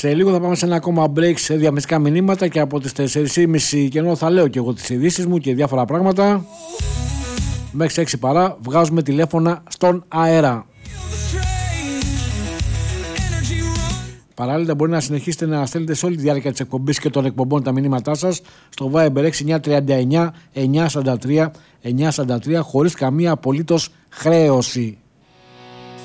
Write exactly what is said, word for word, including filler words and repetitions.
Σε λίγο θα πάμε σε ένα ακόμα break σε διαφημιστικά μηνύματα και από τις τέσσερις και μισή και ενώ θα λέω και εγώ τις ειδήσεις μου και διάφορα πράγματα, μέχρι έξι παρά βγάζουμε τηλέφωνα στον αέρα. Παράλληλα, μπορεί να συνεχίσετε να στέλνετε σε όλη τη διάρκεια της εκπομπής και των εκπομπών τα μηνύματά σας στο Viber έξι εννιά τρία εννιά εννιά σαράντα τρία εννιά σαράντα τρία χωρίς καμία απολύτως χρέωση.